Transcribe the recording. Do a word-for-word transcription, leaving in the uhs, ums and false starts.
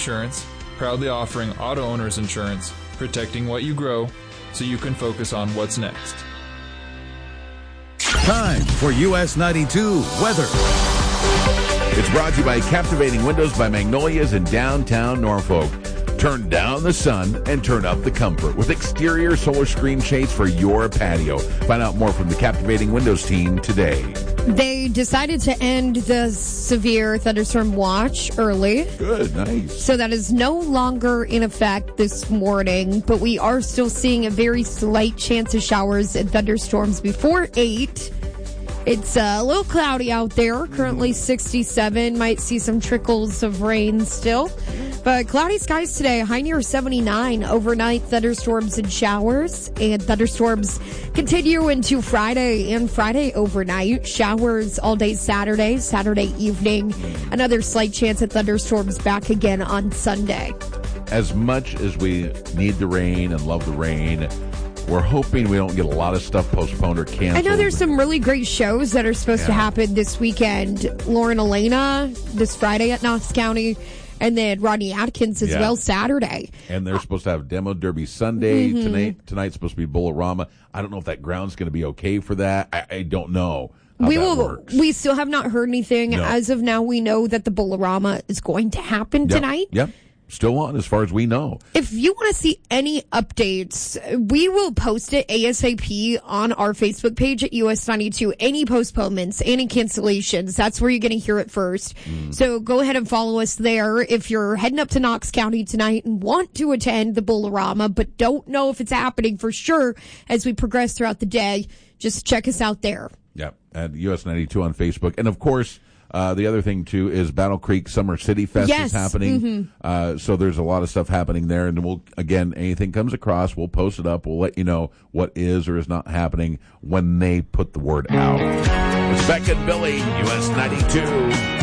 Insurance, proudly offering auto owners insurance, protecting what you grow so you can focus on what's next. Time for U S ninety-two weather. It's brought to you by Captivating Windows by Magnolias in downtown Norfolk. Turn down the sun and turn up the comfort with exterior solar screen shades for your patio. Find out more from the Captivating Windows team today. They decided to end the severe thunderstorm watch early. Good, nice. So that is no longer in effect this morning, but we are still seeing a very slight chance of showers and thunderstorms before eight. It's uh, a little cloudy out there, currently sixty-seven. Might see some trickles of rain still. But cloudy skies today, high near seventy-nine. Overnight thunderstorms and showers. And thunderstorms continue into Friday and Friday overnight. Showers all day Saturday, Saturday evening. Another slight chance of thunderstorms back again on Sunday. As much as we need the rain and love the rain, we're hoping we don't get a lot of stuff postponed or canceled. I know there's some really great shows that are supposed yeah. to happen this weekend. Lauren Elena this Friday at Knox County, and then Rodney Atkins as yeah. well Saturday. And they're supposed to have Demo Derby Sunday. Mm-hmm. Tonight, tonight's supposed to be Bullarama. I don't know if that ground's going to be okay for that. I, I don't know how we that will. works. We still have not heard anything. No. As of now, we know that the Bullarama is going to happen yep. tonight. Yep. Still on as far as we know. If you want to see any updates, we will post it ASAP on our Facebook page at U S ninety-two. Any postponements, any cancellations, that's where you're going to hear it first. Mm. So go ahead and follow us there. If you're heading up to Knox County tonight and want to attend the Bullarama, but don't know if it's happening for sure as we progress throughout the day, just check us out there. Yep, at U S ninety-two on Facebook. And of course, Uh, the other thing, too, is Battle Creek Summer City Fest yes. is happening. Mm-hmm. Uh, so there's a lot of stuff happening there. And we'll, again, anything comes across, we'll post it up. We'll let you know what is or is not happening when they put the word out. It's Beck and Billy, U S ninety-two.